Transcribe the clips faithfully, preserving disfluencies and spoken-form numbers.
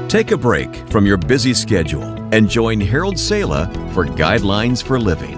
Take a break from your busy schedule and join Harold Sala for Guidelines for Living.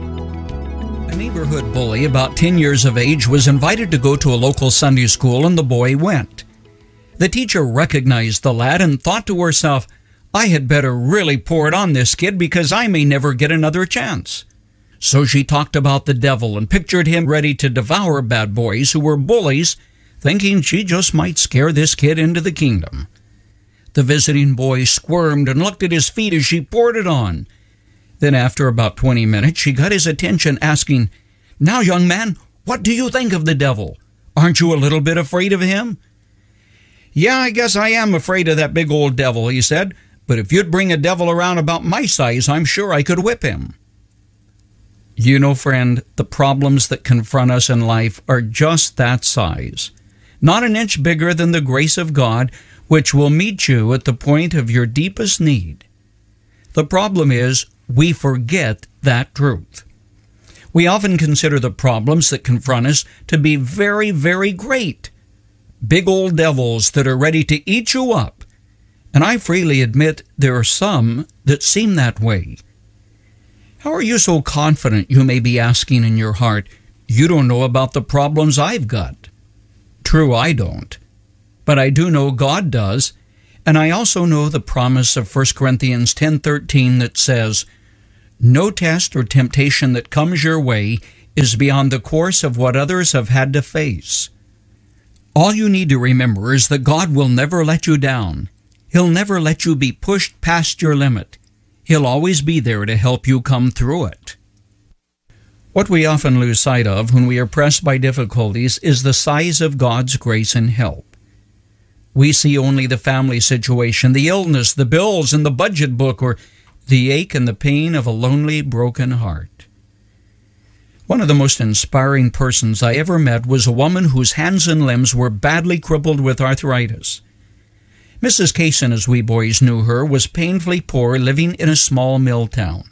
A neighborhood bully about ten years of age was invited to go to a local Sunday school, and the boy went. The teacher recognized the lad and thought to herself, I had better really pour it on this kid because I may never get another chance. So she talked about the devil and pictured him ready to devour bad boys who were bullies, thinking she just might scare this kid into the kingdom. The visiting boy squirmed and looked at his feet as she poured it on. Then after about twenty minutes, she got his attention asking, Now, young man, what do you think of the devil? Aren't you a little bit afraid of him? Yeah, I guess I am afraid of that big old devil, he said. But if you'd bring a devil around about my size, I'm sure I could whip him. You know, friend, the problems that confront us in life are just that size. Not an inch bigger than the grace of God, which will meet you at the point of your deepest need. The problem is, we forget that truth. We often consider the problems that confront us to be very, very great. Big old devils that are ready to eat you up. And I freely admit there are some that seem that way. How are you so confident, you may be asking in your heart, you don't know about the problems I've got? True, I don't. But I do know God does, and I also know the promise of First Corinthians ten thirteen that says, No test or temptation that comes your way is beyond the course of what others have had to face. All you need to remember is that God will never let you down. He'll never let you be pushed past your limit. He'll always be there to help you come through it. What we often lose sight of when we are pressed by difficulties is the size of God's grace and help. We see only the family situation, the illness, the bills, and the budget book, or the ache and the pain of a lonely, broken heart. One of the most inspiring persons I ever met was a woman whose hands and limbs were badly crippled with arthritis. Missus Kaysen, as we boys knew her, was painfully poor, living in a small mill town.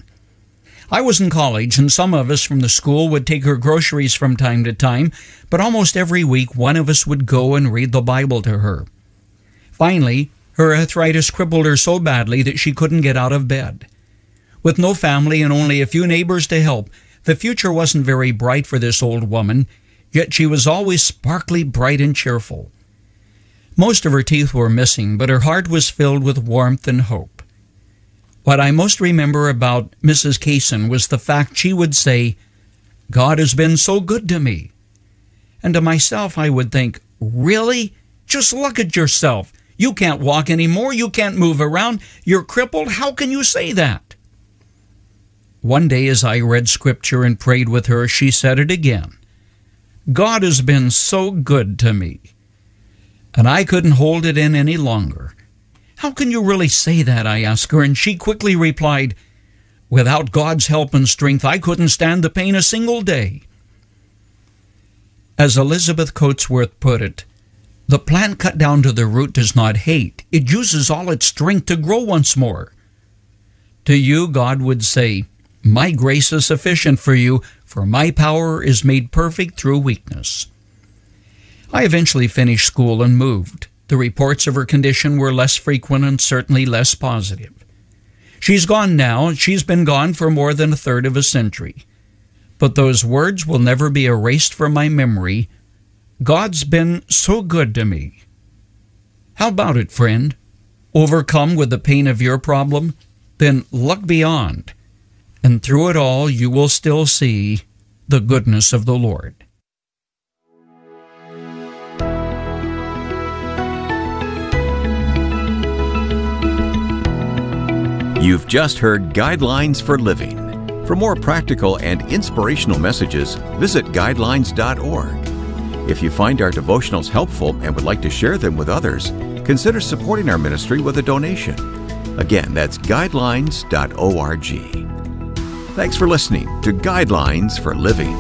I was in college, and some of us from the school would take her groceries from time to time, but almost every week one of us would go and read the Bible to her. Finally, her arthritis crippled her so badly that she couldn't get out of bed. With no family and only a few neighbors to help, the future wasn't very bright for this old woman, yet she was always sparkly bright and cheerful. Most of her teeth were missing, but her heart was filled with warmth and hope. What I most remember about Missus Kaysen was the fact she would say, God has been so good to me. And to myself I would think, really? Just look at yourself. You can't walk anymore. You can't move around. You're crippled. How can you say that? One day as I read Scripture and prayed with her, she said it again. God has been so good to me. And I couldn't hold it in any longer. How can you really say that, I asked her, and she quickly replied, without God's help and strength, I couldn't stand the pain a single day. As Elizabeth Coatsworth put it, the plant cut down to the root does not hate. It uses all its strength to grow once more. To you, God would say, my grace is sufficient for you, for my power is made perfect through weakness. I eventually finished school and moved. The reports of her condition were less frequent and certainly less positive. She's gone now, and she's been gone for more than a third of a century. But those words will never be erased from my memory. God's been so good to me. How about it, friend? Overcome with the pain of your problem? Then look beyond, and through it all you will still see the goodness of the Lord. You've just heard Guidelines for Living. For more practical and inspirational messages, visit guidelines dot org. If you find our devotionals helpful and would like to share them with others, consider supporting our ministry with a donation. Again, that's guidelines dot org. Thanks for listening to Guidelines for Living.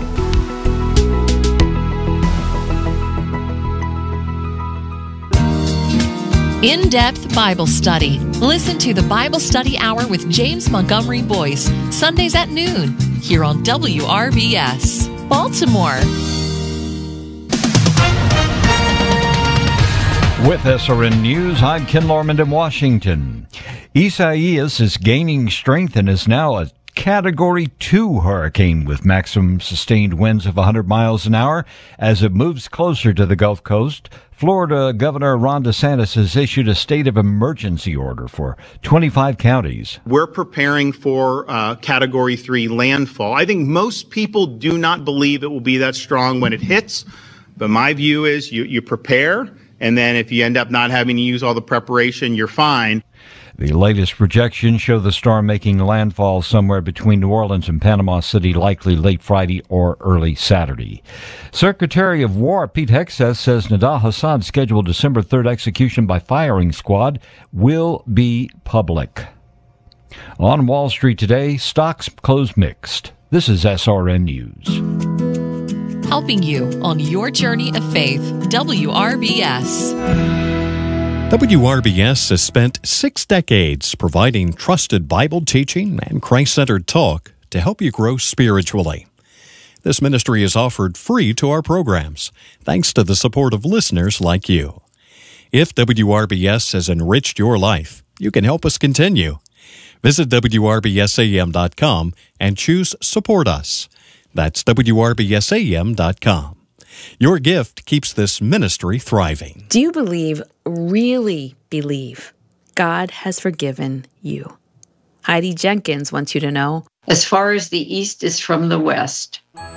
In-depth Bible study. Listen to the Bible Study Hour with James Montgomery Boyce, Sundays at noon, here on W R B S, Baltimore. With S R N News, I'm Ken Lorman in Washington. Isaias is gaining strength and is now a Category two hurricane with maximum sustained winds of one hundred miles an hour as it moves closer to the Gulf Coast. Florida Governor Ron DeSantis has issued a state of emergency order for twenty-five counties. We're preparing for uh, Category three landfall. I think most people do not believe it will be that strong when it hits, but my view is you, you prepare, and then if you end up not having to use all the preparation, you're fine. The latest projections show the storm making landfall somewhere between New Orleans and Panama City, likely late Friday or early Saturday. Secretary of War Pete Hegseth says Nidal Hassan's scheduled December third execution by firing squad will be public. On Wall Street today, stocks closed mixed. This is S R N News. Helping you on your journey of faith, W R B S. W R B S has spent six decades providing trusted Bible teaching and Christ-centered talk to help you grow spiritually. This ministry is offered free to our programs, thanks to the support of listeners like you. If W R B S has enriched your life, you can help us continue. Visit W R B S A M dot com and choose Support Us. That's W R B S A M dot com. Your gift keeps this ministry thriving. Do you believe, really believe, God has forgiven you? Heidi Jenkins wants you to know. As far as the east is from the west,